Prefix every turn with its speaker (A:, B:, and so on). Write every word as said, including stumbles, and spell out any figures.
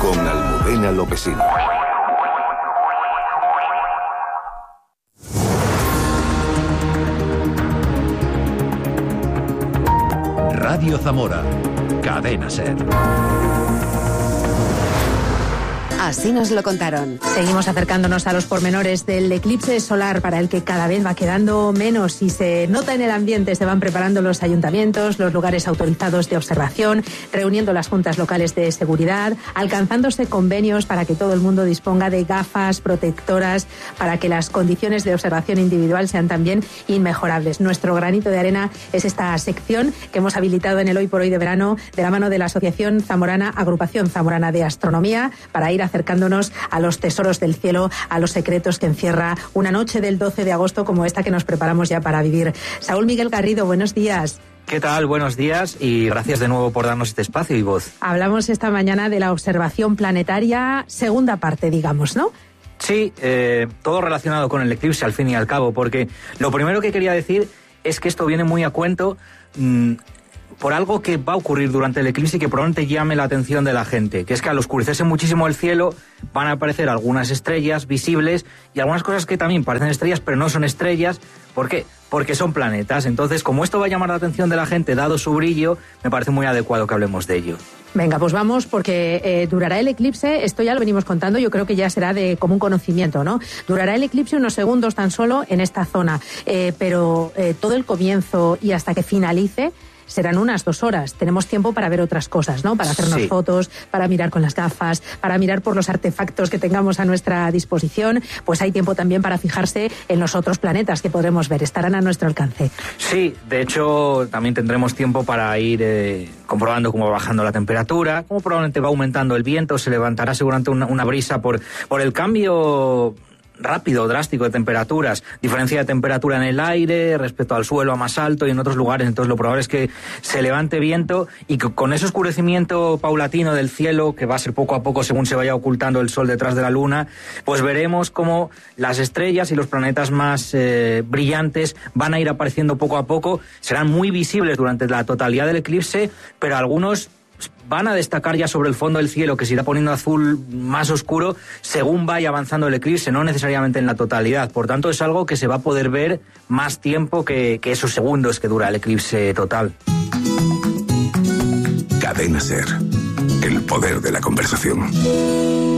A: con Almudena Lopesino.
B: Radio Zamora, Cadena Ser.
C: Así nos lo contaron.
D: Seguimos acercándonos a los pormenores del eclipse solar, para el que cada vez va quedando menos y se nota en el ambiente. Se van preparando los ayuntamientos, los lugares autorizados de observación, reuniendo las juntas locales de seguridad, alcanzándose convenios para que todo el mundo disponga de gafas protectoras, para que las condiciones de observación individual sean también inmejorables. Nuestro granito de arena es esta sección que hemos habilitado en el Hoy por Hoy de verano, de la mano de la Asociación Zamorana, Agrupación Zamorana de Astronomía, para ir acercándonos a los tesoros del cielo, a los secretos que encierra una noche del doce de agosto como esta que nos preparamos ya para vivir. Saúl Miguel Garrido, buenos días.
E: ¿Qué tal? Buenos días y gracias de nuevo por darnos este espacio y voz.
D: Hablamos esta mañana de la observación planetaria, segunda parte, digamos, ¿no?
E: Sí, eh, todo relacionado con el eclipse al fin y al cabo, porque lo primero que quería decir es que esto viene muy a cuento mmm, por algo que va a ocurrir durante el eclipse y que probablemente llame la atención de la gente, que es que al oscurecerse muchísimo el cielo van a aparecer algunas estrellas visibles y algunas cosas que también parecen estrellas pero no son estrellas. ¿Por qué? Porque son planetas. Entonces, como esto va a llamar la atención de la gente, dado su brillo, me parece muy adecuado que hablemos de ello.
D: Venga, pues vamos, porque eh, durará el eclipse, esto ya lo venimos contando, yo creo que ya será de común conocimiento, ¿no? Durará el eclipse unos segundos tan solo en esta zona, eh, pero eh, todo el comienzo y hasta que finalice serán unas dos horas. Tenemos tiempo para ver otras cosas, ¿no? Para hacernos sí. fotos, para mirar con las gafas, para mirar por los artefactos que tengamos a nuestra disposición. Pues hay tiempo también para fijarse en los otros planetas que podremos ver. Estarán a nuestro alcance.
E: Sí, de hecho, también tendremos tiempo para ir eh, comprobando cómo va bajando la temperatura, cómo probablemente va aumentando el viento, se levantará seguramente una, una brisa por, por el cambio rápido, drástico de temperaturas, diferencia de temperatura en el aire respecto al suelo a más alto y en otros lugares. Entonces lo probable es que se levante viento y que con ese oscurecimiento paulatino del cielo, que va a ser poco a poco según se vaya ocultando el sol detrás de la luna, pues veremos cómo las estrellas y los planetas más eh, brillantes van a ir apareciendo poco a poco. Serán muy visibles durante la totalidad del eclipse, pero algunos van a destacar ya sobre el fondo del cielo, que se irá poniendo azul más oscuro según vaya avanzando el eclipse, no necesariamente en la totalidad. Por tanto, es algo que se va a poder ver más tiempo que, que esos segundos que dura el eclipse total.
A: Cadena Ser, el poder de la conversación.